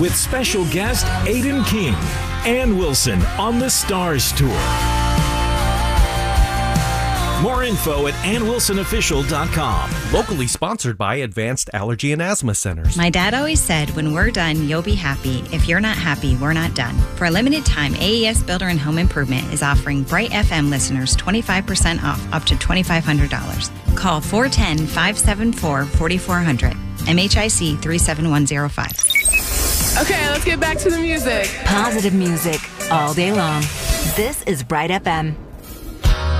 with special guest Aiden King. Ann Wilson on the Stars Tour. More info at AnnWilsonOfficial.com. Locally sponsored by Advanced Allergy and Asthma Centers. My dad always said, when we're done, you'll be happy. If you're not happy, we're not done. For a limited time, AES Builder and Home Improvement is offering Bright FM listeners 25% off up to $2,500. Call 410-574-4400. MHIC 37105. Okay, let's get back to the music. Positive music all day long. This is Bright FM.